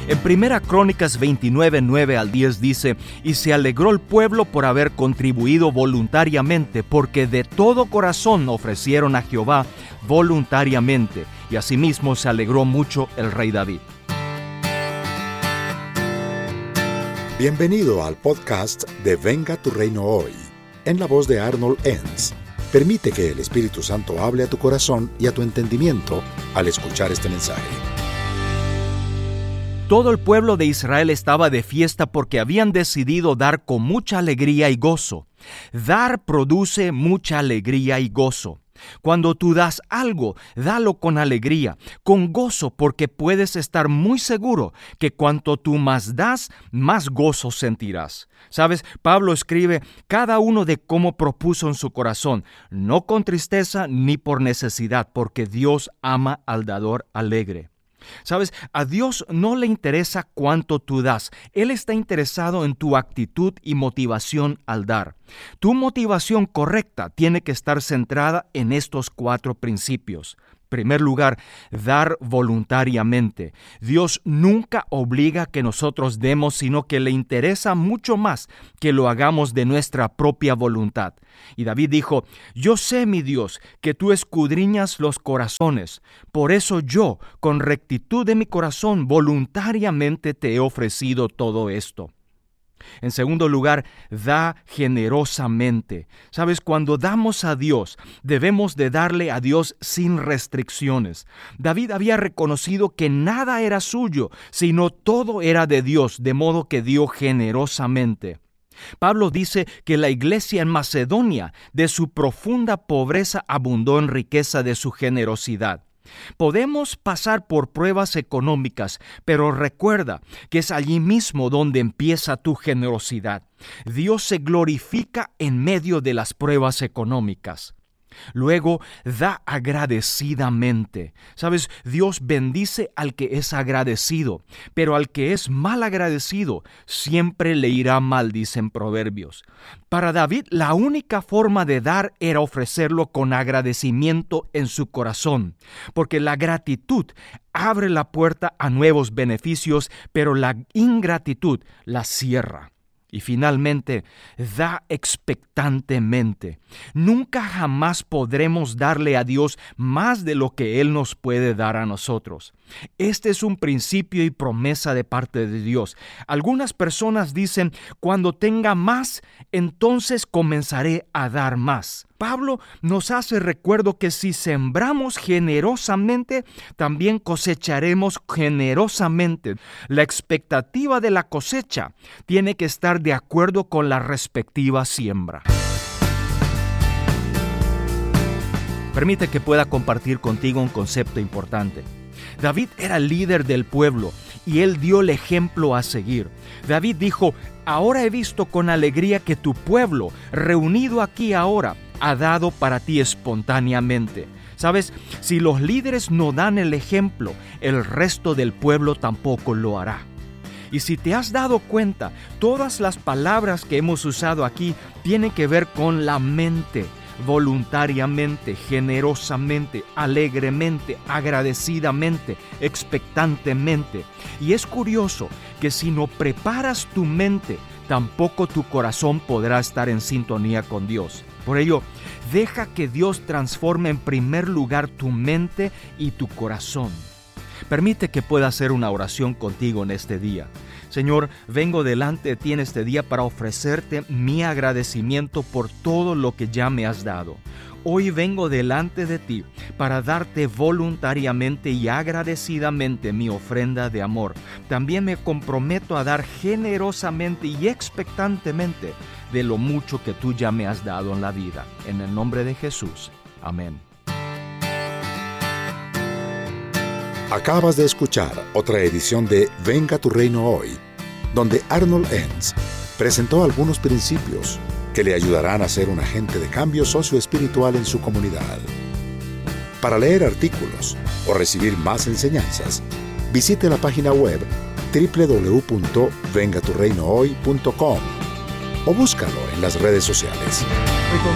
En 1 Crónicas 29, 9 al 10 dice: «Y se alegró el pueblo por haber contribuido voluntariamente, porque de todo corazón ofrecieron a Jehová voluntariamente, y asimismo se alegró mucho el rey David». Bienvenido al podcast de Venga tu Reino Hoy, en la voz de Arnold Enns. Permite que el Espíritu Santo hable a tu corazón y a tu entendimiento al escuchar este mensaje. Todo el pueblo de Israel estaba de fiesta porque habían decidido dar con mucha alegría y gozo. Dar produce mucha alegría y gozo. Cuando tú das algo, dalo con alegría, con gozo, porque puedes estar muy seguro que cuanto tú más das, más gozo sentirás. ¿Sabes? Pablo escribe cada uno de cómo propuso en su corazón, no con tristeza ni por necesidad, porque Dios ama al dador alegre. ¿Sabes? A Dios no le interesa cuánto tú das. Él está interesado en tu actitud y motivación al dar. Tu motivación correcta tiene que estar centrada en estos 4 principios. En primer lugar, dar voluntariamente. Dios nunca obliga que nosotros demos, sino que le interesa mucho más que lo hagamos de nuestra propia voluntad. Y David dijo: «Yo sé, mi Dios, que tú escudriñas los corazones. Por eso yo, con rectitud de mi corazón, voluntariamente te he ofrecido todo esto». En segundo lugar, da generosamente. ¿Sabes? Cuando damos a Dios, debemos de darle a Dios sin restricciones. David había reconocido que nada era suyo, sino todo era de Dios, de modo que dio generosamente. Pablo dice que la iglesia en Macedonia, de su profunda pobreza, abundó en riqueza de su generosidad. Podemos pasar por pruebas económicas, pero recuerda que es allí mismo donde empieza tu generosidad. Dios se glorifica en medio de las pruebas económicas. Luego, da agradecidamente. ¿Sabes? Dios bendice al que es agradecido, pero al que es mal agradecido siempre le irá mal, dicen Proverbios. Para David, la única forma de dar era ofrecerlo con agradecimiento en su corazón, porque la gratitud abre la puerta a nuevos beneficios, pero la ingratitud la cierra. Y finalmente, da expectantemente. Nunca jamás podremos darle a Dios más de lo que Él nos puede dar a nosotros. Este es un principio y promesa de parte de Dios. Algunas personas dicen: cuando tenga más, entonces comenzaré a dar más. Pablo nos hace recuerdo que si sembramos generosamente, también cosecharemos generosamente. La expectativa de la cosecha tiene que estar de acuerdo con la respectiva siembra. Permite que pueda compartir contigo un concepto importante. David era el líder del pueblo y él dio el ejemplo a seguir. David dijo: «Ahora he visto con alegría que tu pueblo, reunido aquí ahora, ha dado para ti espontáneamente». ¿Sabes? Si los líderes no dan el ejemplo, el resto del pueblo tampoco lo hará. Y si te has dado cuenta, todas las palabras que hemos usado aquí tienen que ver con la mente. Voluntariamente, generosamente, alegremente, agradecidamente, expectantemente. Y es curioso que si no preparas tu mente, tampoco tu corazón podrá estar en sintonía con Dios. Por ello, deja que Dios transforme en primer lugar tu mente y tu corazón. Permite que pueda hacer una oración contigo en este día. Señor, vengo delante de ti en este día para ofrecerte mi agradecimiento por todo lo que ya me has dado. Hoy vengo delante de ti para darte voluntariamente y agradecidamente mi ofrenda de amor. También me comprometo a dar generosamente y expectantemente de lo mucho que tú ya me has dado en la vida. En el nombre de Jesús. Amén. Acabas de escuchar otra edición de Venga tu Reino Hoy, donde Arnold Enns presentó algunos principios que le ayudarán a ser un agente de cambio socioespiritual en su comunidad. Para leer artículos o recibir más enseñanzas, visite la página web www.vengaturreinohoy.com o búscalo en las redes sociales.